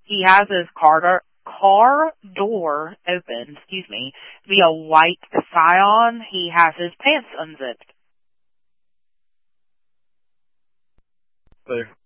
He has his car door open, via white Scion. He has his pants unzipped.